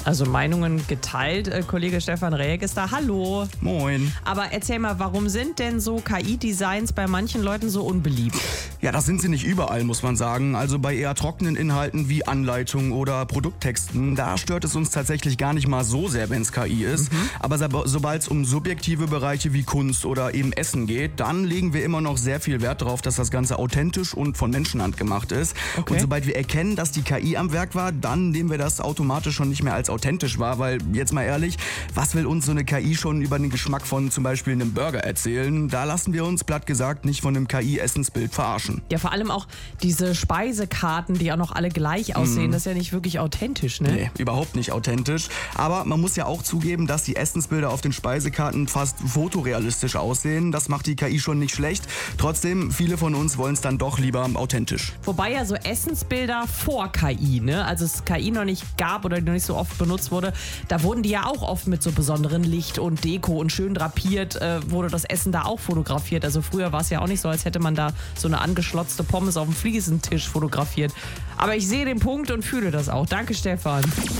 Also Meinungen geteilt. Kollege Stefan Räck ist da. Hallo. Moin. Aber erzähl mal, warum sind denn so KI-Designs bei manchen Leuten so unbeliebt? Ja, das sind sie nicht überall, muss man sagen. Also bei eher trockenen Inhalten wie Anleitungen oder Produkttexten, da stört es uns tatsächlich gar nicht mal so sehr, wenn es KI ist. Aber sobald es um subjektive Bereiche wie Kunst oder eben Essen geht, dann legen wir immer noch sehr viel Wert darauf, dass das Ganze authentisch und von Menschenhand gemacht ist. Okay. Und sobald wir erkennen, dass die KI am Werk war, dann nehmen wir das automatisch schon nicht mehr als authentisch wahr, weil, jetzt mal ehrlich, was will uns so eine KI schon über den Geschmack von zum Beispiel einem Burger erzählen? Da lassen wir uns, platt gesagt, nicht von einem KI-Essensbild verarschen. Ja, vor allem auch diese Speisekarten, die auch noch alle gleich aussehen, das ist ja nicht wirklich authentisch, ne? Nee, überhaupt nicht authentisch. Aber man muss ja auch zugeben, dass die Essensbilder auf den Speisekarten fast fotorealistisch aussehen. Das macht die KI schon nicht schlecht. Trotzdem, viele von uns wollen es dann doch lieber authentisch. Wobei ja so Essensbilder vor KI, ne? Als es KI noch nicht gab oder noch nicht so oft benutzt wurde, da wurden die ja auch oft mit so besonderen Licht und Deko und schön drapiert, wurde das Essen da auch fotografiert. Also früher war es ja auch nicht so, als hätte man da so eine angeschlotzte Pommes auf dem Fliesentisch fotografiert. Aber ich sehe den Punkt und fühle das auch. Danke, Stefan.